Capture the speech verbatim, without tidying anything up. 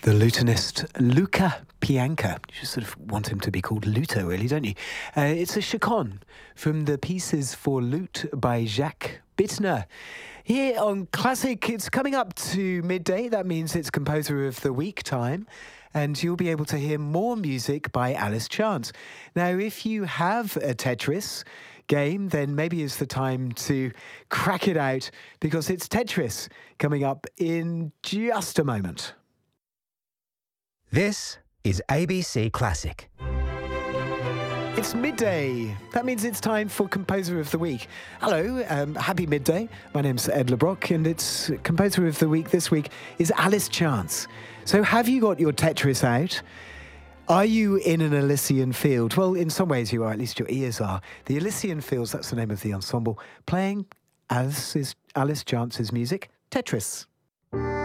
The lutenist Luca Pianka. You just sort of want him to be called Luto, really, don't you? Uh, it's a chaconne from the Pieces for Lute by Jacques Bittner. Here on Classic, it's coming up to midday. That means it's Composer of the Week time. And you'll be able to hear more music by Alice Chance. Now, if you have a Tetris game, then maybe it's the time to crack it out, because it's Tetris coming up in just a moment. This is A B C Classic. It's midday. That means it's time for Composer of the Week. Hello, um, happy midday. My name's Ed LeBrock, and it's Composer of the Week this week is Alice Chance. So have you got your Tetris out? Are you in an Elysian field? Well, in some ways you are, at least your ears are. The Elysian Fields, that's the name of the ensemble, playing Alice's, Alice Chance's music, Tetris.